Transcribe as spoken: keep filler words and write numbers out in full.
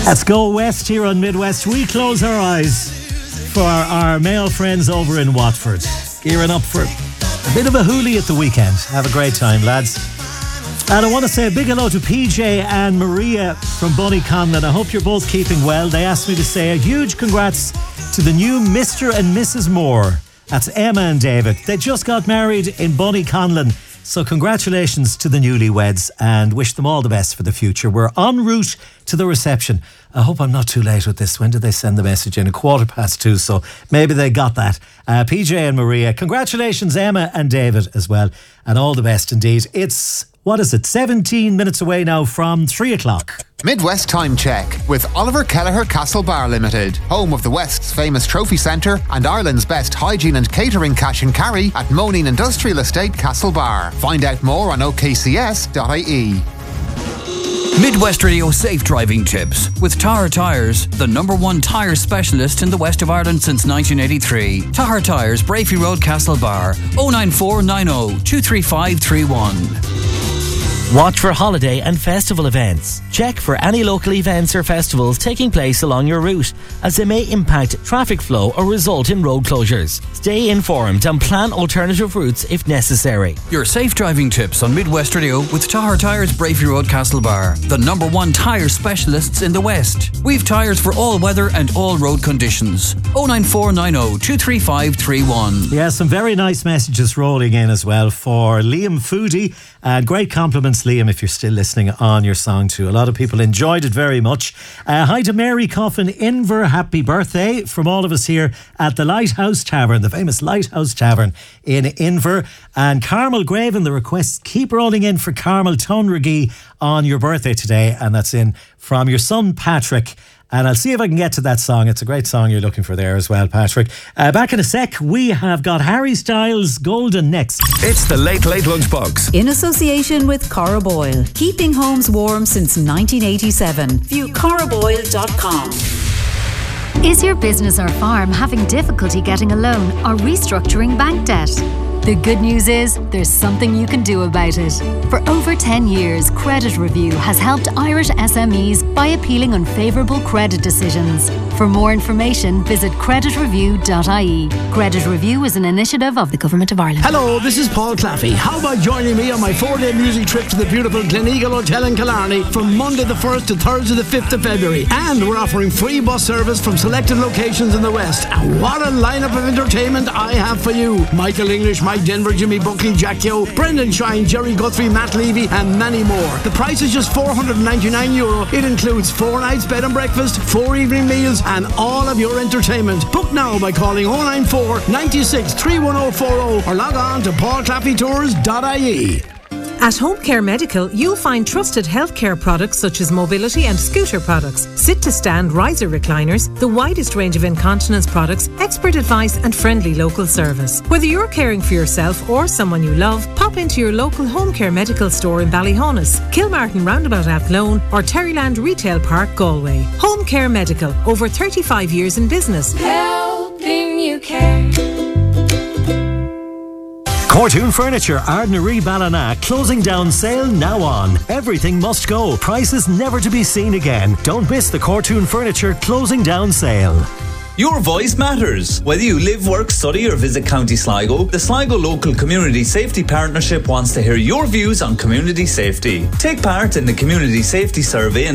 Let's go west here on Midwest. We close our eyes for our, our male friends over in Watford. Gearing up for a bit of a hoolie at the weekend. Have a great time, lads. And I want to say a big hello to P J and Maria from Bonnyconlon. I hope you're both keeping well. They asked me to say a huge congrats to the new Mister and Missus Moore. That's Emma and David. They just got married in Bonnyconlon. So congratulations to the newlyweds and wish them all the best for the future. We're en route to the reception. I hope I'm not too late with this. When did they send the message in? A quarter past two, so maybe they got that. Uh, P J and Maria, congratulations Emma and David as well. And all the best indeed. It's, what is it, seventeen minutes away now from three o'clock. Midwest Time Check with Oliver Kelleher Castle Bar Limited, home of the West's famous trophy centre and Ireland's best hygiene and catering cash and carry at Moneen Industrial Estate Castle Bar. Find out more on o k c s dot i e. Midwest Radio Safe Driving Tips with Tahar Tyres, the number one tyre specialist in the west of Ireland since nineteen eighty-three. Tahar Tyres, Brafey Road, Castle Bar, oh nine four nine oh two three five three one. Watch for holiday and festival events. Check for any local events or festivals taking place along your route, as they may impact traffic flow or result in road closures. Stay informed and plan alternative routes if necessary. Your safe driving tips on Midwest Radio with Tahar Tyres, Brafey Road, Castle Bar, the number one tyre specialists in the West. We've tyres for all weather and all road conditions. oh nine four nine oh two three five three one. Yeah, some very nice messages rolling in as well for Liam Foodie. And great compliments, Liam, if you're still listening on your song too. A lot of people enjoyed it very much. Uh, hi to Mary Coffin Inver. Happy birthday from all of us here at the Lighthouse Tavern, the famous Lighthouse Tavern in Inver. And Carmel Graven, the requests keep rolling in for Carmel Tonragee on your birthday today. And that's in from your son, Patrick. And I'll see if I can get to that song. It's a great song you're looking for there as well, Patrick. Uh, back in a sec, we have got Harry Styles Golden next. It's the Late Late Lunchbox. In association with Cora Boyle. Keeping homes warm since nineteen eighty-seven. View cora boyle dot com. Is your business or farm having difficulty getting a loan or restructuring bank debt? The good news is there's something you can do about it. For over ten years, Credit Review has helped Irish S M Es by appealing unfavourable credit decisions. For more information, visit credit review dot i e. Credit Review is an initiative of the Government of Ireland. Hello, this is Paul Claffey. How about joining me on my four-day music trip to the beautiful Gleneagle Hotel in Killarney from Monday the first to Thursday the fifth of February? And we're offering free bus service from selected locations in the West. And what a lineup of entertainment I have for you. Michael English, Mike Denver, Jimmy Buckley, Jack Yo, Brendan Shine, Jerry Guthrie, Matt Levy and many more. The price is just four hundred ninety-nine euro. It includes four nights bed and breakfast, four evening meals and all of your entertainment. Book now by calling oh nine four nine six three one oh four oh or log on to paul claffey tours dot i e. At Home Care Medical, you'll find trusted healthcare products such as mobility and scooter products, sit-to-stand riser recliners, the widest range of incontinence products, expert advice and friendly local service. Whether you're caring for yourself or someone you love, pop into your local Home Care Medical store in Ballyhonus, Kilmartin Roundabout Athlone or Terryland Retail Park, Galway. Home Care Medical, over thirty-five years in business. Helping you care. Cortoon Furniture, Ardnaree Ballina, closing down sale now on. Everything must go. Prices never to be seen again. Don't miss the Cortoon Furniture closing down sale. Your voice matters. Whether you live, work, study or visit County Sligo, the Sligo Local Community Safety Partnership wants to hear your views on community safety. Take part in the Community Safety Survey